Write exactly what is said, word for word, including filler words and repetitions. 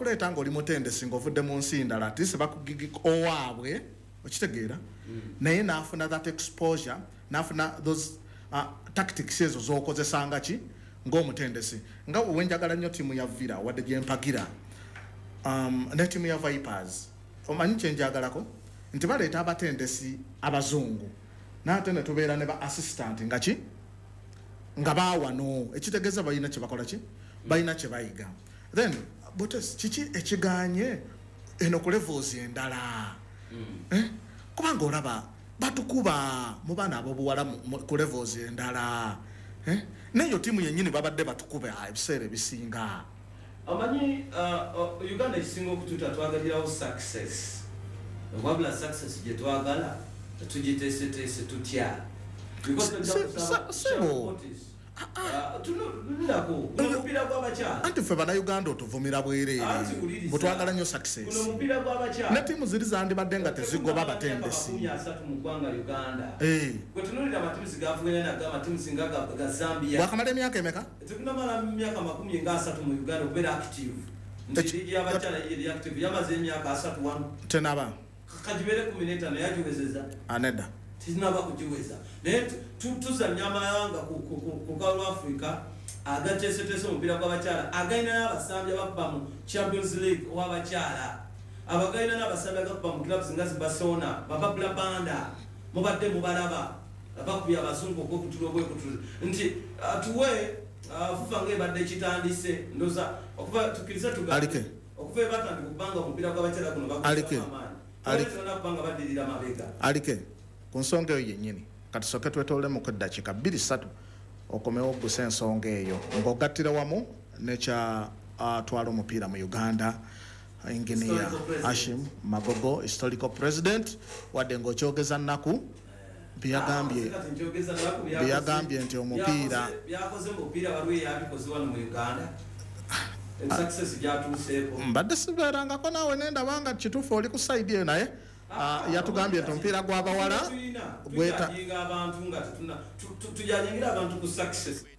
bakuleeta ng'oli mutendesi ng'ovudde mu nsi ndala ati se bakugigika owaabwe okitegeera naye n'afuna that exposure n'afuna those uh, tactics ezo z'okozesanga ki ng'omutendesi nga wenjagala nnyo ttiimu ya Villa wadde gye mpagira um, ne ttiimu ya Vipers omanyi kye njagalako nti baleeta abatendesi abazungu n'ate ne tubeera ne ba assistant nga ki nga baawano ekitegeeza balina kye bakola ki balina kye bayiga then botes kiki ekiganye eno ku levels endala eh kubanga olaba batukuba mu baana abobuwala ku levels endala eh neyo timu yennyini babadde batukuba ebiseera ebisinga amanyi uh, Uganda kisinga okutuuta twagalirawo success wabula success gye twagala tugiteeseteese tutya anti ffe bannayuganda otuvumira bwereere bwetwagala nnyo success ne ttiimu ziri zandibadde nga tezigoba abatendesi bwakamala emyaka emeka tenaba aneda tinaba kujiweza naye tuzanya amayanga ku Kaulu Africa agateeseteese omupiira gw'abakyala agayina n'abasambi abakuba mu Champions League ow'abakyala abagayina n'abasambi agakuba mu clubs nga Barcelona bababula banda mubadde mubalaba abakubya abazungu okwokutulo bwekutulo nti tuwe fufa ng'ebadde ekitandise ndoza okuva tukiriza tugalike okuva ebatandika okubanga omupiira gw'abakyala guno bakuba amaanyi badirira mabega alike ku nsonga eyo yennyini katusoke twetoole mu kuddakiika bbiri ssatu okomewo gusa ensonga eyo ng'ogattira wamu nekya uh, twala omupiira mu Uganda engineer Hashim Magogo historical president wadde ng'okyogeza nnaku byagambye byagambye nti omupiira byakoze mu mupiira waliwo yabikoze wano mu Uganda success gyatuuseeko mbadde sibeerangako naawe nendabanga kituufu oli ku side eyo naye Uh, yatugambye nti omupiira gw'abawala gweta abantu nga tujanyangira abantu ku success